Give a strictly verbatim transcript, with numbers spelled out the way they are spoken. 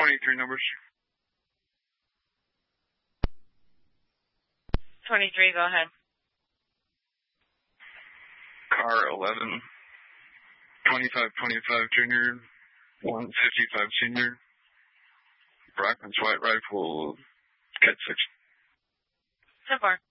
twenty-three numbers. twenty-three, go ahead. Car eleven, twenty-five twenty-five junior, one fifty-five senior, Brockman's white rifle, Cat six. ten four.